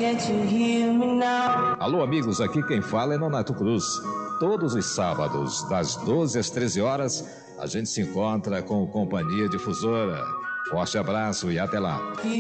Can't you hear me now? Alô, amigos, aqui quem fala é Nonato Cruz. Todos os sábados, das 12 às 13 horas, a gente se encontra com Companhia Difusora. Forte abraço e até lá.